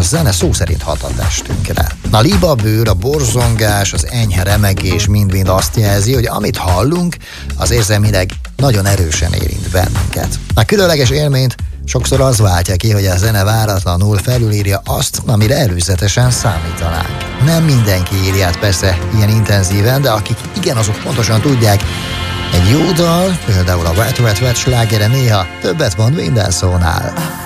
zene szó szerint hat a testünkre. A libabőr, a borzongás, az enyhe remegés mind-mind azt jelzi, hogy amit hallunk, az érzelmileg nagyon erősen érint bennünket. A különleges élményt sokszor az váltja ki, hogy a zene váratlanul felülírja azt, amire előzetesen számítanánk. Nem mindenki írja át persze ilyen intenzíven, de akik igen, azok pontosan tudják, egy jó dal, például a Wet Wet Wet slágere néha többet mond minden szónál.